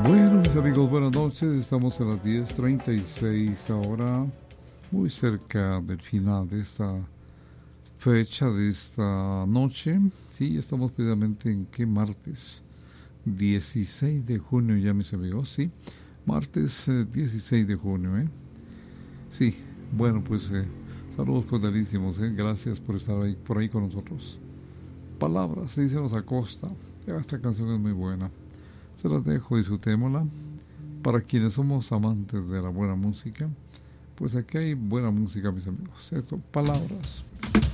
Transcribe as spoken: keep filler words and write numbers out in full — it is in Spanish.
Bueno, mis amigos, buenas noches. Estamos a las diez treinta y seis ahora, muy cerca del final de esta fecha, de esta noche. Sí, estamos precisamente en qué martes, dieciséis de junio ya, mis amigos. Sí, martes eh, dieciséis de junio, ¿eh? Sí, bueno, pues eh, saludos cordialísimos, ¿eh? Gracias por estar ahí, por ahí con nosotros. Palabras, dice Los Acosta. Esta canción es muy buena. Se las dejo, disfrutémosla. Para quienes somos amantes de la buena música, pues aquí hay buena música, mis amigos. Esto, palabras.